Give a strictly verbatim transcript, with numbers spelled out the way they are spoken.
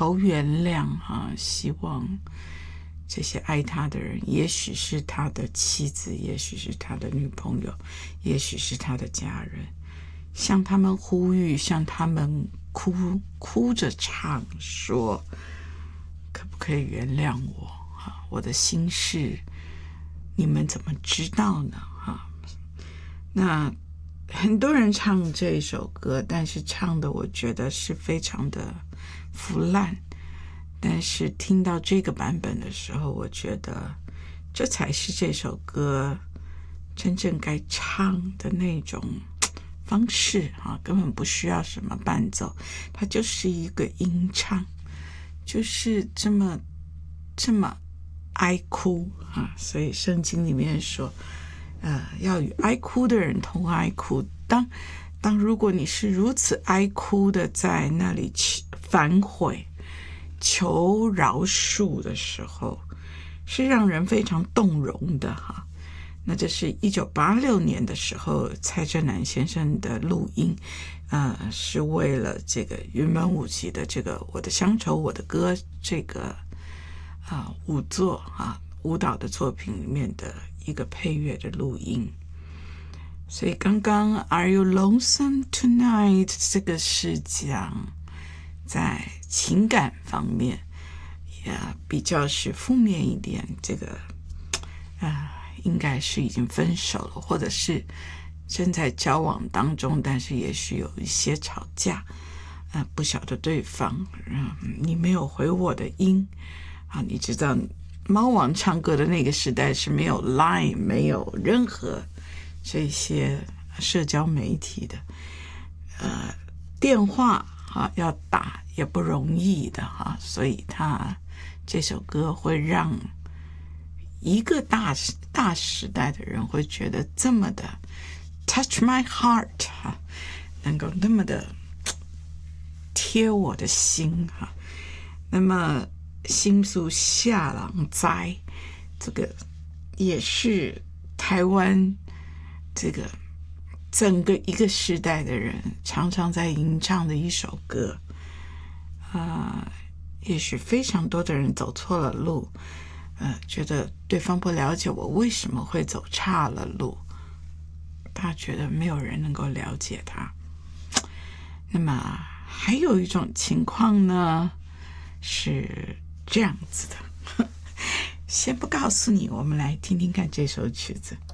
求原谅哈、啊，希望这些爱他的人，也许是他的妻子，也许是他的女朋友，也许是他的家人，向他们呼吁，向他们哭哭着唱说，可不可以原谅我哈？我的心事你们怎么知道呢哈？那很多人唱这首歌，但是唱的我觉得是非常的腐烂，但是听到这个版本的时候，我觉得这才是这首歌真正该唱的那种方式啊，根本不需要什么伴奏，它就是一个吟唱，就是这么这么哀哭啊。所以圣经里面说呃，要与哀哭的人同哀哭。当当如果你是如此哀哭的在那里反悔求饶恕的时候，是让人非常动容的哈。那这是一九八六年的时候蔡振南先生的录音，呃，是为了这个云门舞集的这个《我的乡愁我的歌》这个啊、呃、舞作啊舞蹈的作品里面的一个配乐的录音。所以刚刚 Are you lonesome tonight 这个是讲在情感方面也比较是负面一点，这个呃应该是已经分手了，或者是正在交往当中，但是也许有一些吵架，呃不晓得对方，嗯，你没有回我的音啊。你知道猫王唱歌的那个时代是没有 Line， 没有任何这些社交媒体的，呃，电话啊要打也不容易的哈、啊，所以他这首歌会让一个大大时代的人会觉得这么的 touch my heart 哈、啊，能够那么的贴我的心哈、啊。那么心属下郎灾，这个也是台湾这个整个一个时代的人常常在吟唱的一首歌啊、呃，也许非常多的人走错了路，呃，觉得对方不了解我为什么会走岔了路，他觉得没有人能够了解他。那么还有一种情况呢，是这样子的，先不告诉你，我们来听听看这首曲子。